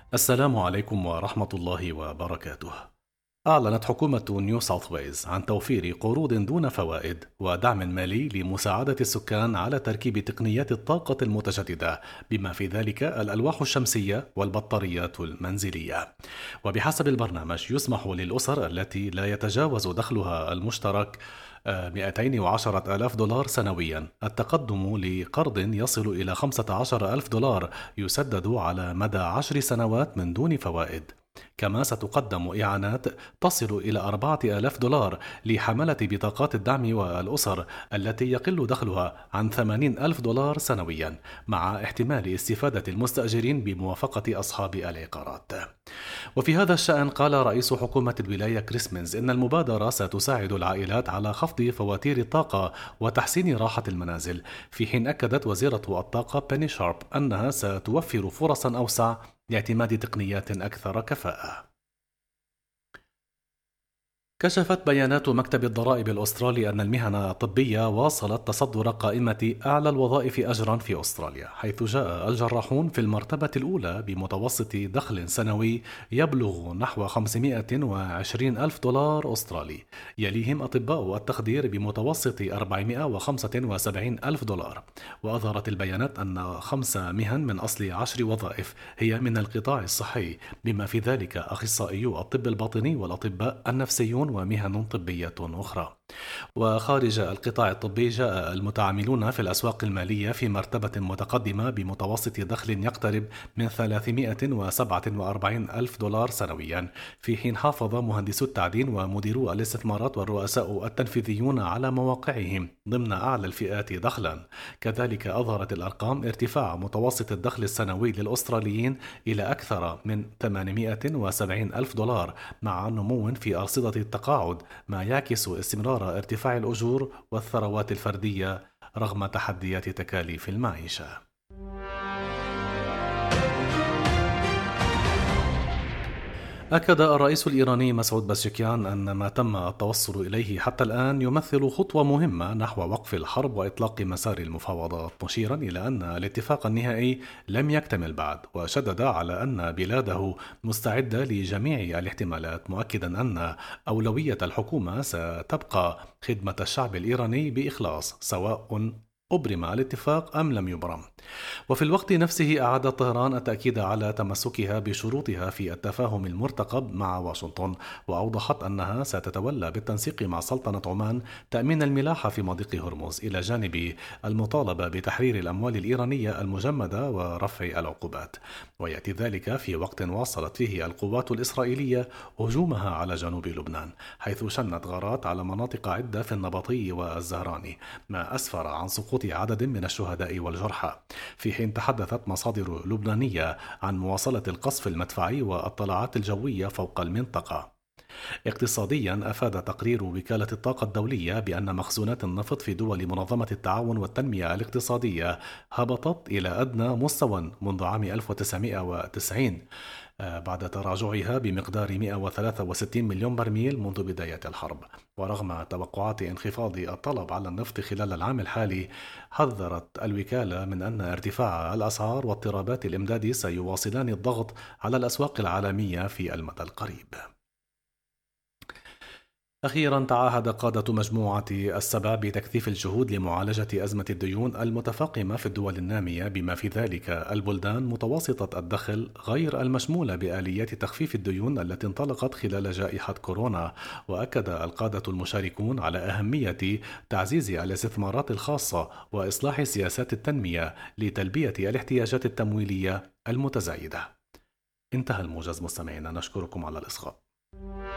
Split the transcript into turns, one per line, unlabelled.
السلام عليكم ورحمة الله وبركاته. أعلنت حكومة نيو ساوث ويلز عن توفير قروض دون فوائد ودعم مالي لمساعدة السكان على تركيب تقنيات الطاقة المتجددة، بما في ذلك الألواح الشمسية والبطاريات المنزلية. وبحسب البرنامج يسمح للأسر التي لا يتجاوز دخلها المشترك 210 ألاف دولار سنويا التقدم لقرض يصل إلى 15 ألف دولار يسدد على مدى 10 سنوات من دون فوائد. كما ستقدم إعانات تصل إلى 4000 دولار لحملة بطاقات الدعم والأسر التي يقل دخلها عن 80 ألف دولار سنويا، مع احتمال استفادة المستأجرين بموافقة أصحاب العقارات. وفي هذا الشأن قال رئيس حكومة الولاية كريس مينز إن المبادرة ستساعد العائلات على خفض فواتير الطاقة وتحسين راحة المنازل، في حين أكدت وزيرة الطاقة بيني شارب أنها ستوفر فرصا أوسع لاعتماد تقنيات أكثر كفاءة. كشفت بيانات مكتب الضرائب الأسترالي أن المهن الطبية واصلت تصدر قائمة أعلى الوظائف أجرا في أستراليا، حيث جاء الجراحون في المرتبة الأولى بمتوسط دخل سنوي يبلغ نحو 520 ألف دولار أسترالي. يليهم أطباء التخدير بمتوسط 475 ألف دولار. وأظهرت البيانات أن 5 مهن من أصل 10 وظائف هي من القطاع الصحي، بما في ذلك أخصائيو الطب الباطني والأطباء النفسيون ومهن طبية أخرى. وخارج القطاع الطبي جاء المتعاملون في الأسواق المالية في مرتبة متقدمة بمتوسط دخل يقترب من 347 ألف دولار سنويا، في حين حافظ مهندسو التعدين ومديرو الاستثمارات والرؤساء التنفيذيون على مواقعهم ضمن أعلى الفئات دخلا. كذلك أظهرت الأرقام ارتفاع متوسط الدخل السنوي للأستراليين إلى أكثر من 870 ألف دولار، مع نمو في أرصدة التقاعد، ما يعكس استمرار ارتفاع الأجور والثروات الفردية رغم تحديات تكاليف المعيشة. أكد الرئيس الإيراني مسعود بازشكيان أن ما تم التوصل إليه حتى الآن يمثل خطوة مهمة نحو وقف الحرب وإطلاق مسار المفاوضات، مشيرا إلى أن الاتفاق النهائي لم يكتمل بعد، وشدد على أن بلاده مستعدة لجميع الاحتمالات، مؤكدا أن أولوية الحكومة ستبقى خدمة الشعب الإيراني بإخلاص، سواء أبرم الاتفاق أم لم يبرم. وفي الوقت نفسه أعادت طهران التأكيد على تمسكها بشروطها في التفاهم المرتقب مع واشنطن، وأوضحت أنها ستتولى بالتنسيق مع سلطنة عمان تأمين الملاحة في مضيق هرمز، إلى جانب المطالبة بتحرير الأموال الإيرانية المجمدة ورفع العقوبات. ويأتي ذلك في وقت واصلت فيه القوات الإسرائيلية هجومها على جنوب لبنان، حيث شنت غارات على مناطق عدة في النبطي والزهراني، ما أسفر عن سقوط عدد من الشهداء والجرحى، في حين تحدثت مصادر لبنانية عن مواصلة القصف المدفعي والطلعات الجوية فوق المنطقة. اقتصاديا، أفاد تقرير وكالة الطاقة الدولية بأن مخزونات النفط في دول منظمة التعاون والتنمية الاقتصادية هبطت إلى أدنى مستوى منذ عام 1990 بعد تراجعها بمقدار 163 مليون برميل منذ بداية الحرب. ورغم توقعات انخفاض الطلب على النفط خلال العام الحالي، حذرت الوكالة من أن ارتفاع الأسعار واضطرابات الإمداد سيواصلان الضغط على الأسواق العالمية في المدى القريب. أخيرا، تعهد قادة مجموعة السبع بتكثيف الجهود لمعالجة أزمة الديون المتفاقمة في الدول النامية، بما في ذلك البلدان متوسطة الدخل غير المشمولة بآليات تخفيف الديون التي انطلقت خلال جائحة كورونا. وأكد القادة المشاركون على أهمية تعزيز الاستثمارات الخاصة وإصلاح سياسات التنمية لتلبية الاحتياجات التمويلية المتزايدة. انتهى الموجز مستمعينا، نشكركم على الإصغاء.